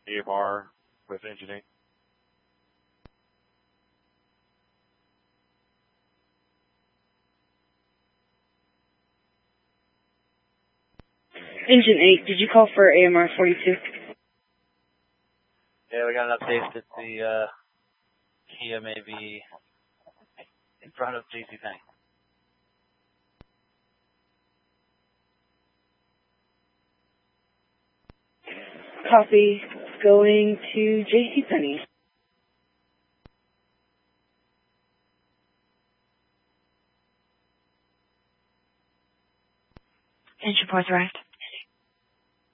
AMR with Engine 8. Engine 8, did you call for AMR 42? Yeah, we got an update that the Kia may be in front of JCPenney. Copy. Going to JCPenney. Engine 4's arrived.